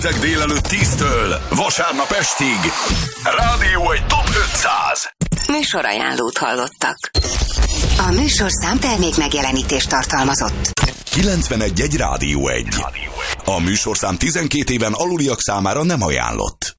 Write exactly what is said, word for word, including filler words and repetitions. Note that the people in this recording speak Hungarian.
Délelőtt tíztől vasárnap estig Rádió egy Top ötszáz Műsorajánlót hallottak. A műsorszám termék megjelenítést tartalmazott. kilencvenegy egy Rádió egy. A műsorszám tizenkét éven aluliak számára nem ajánlott.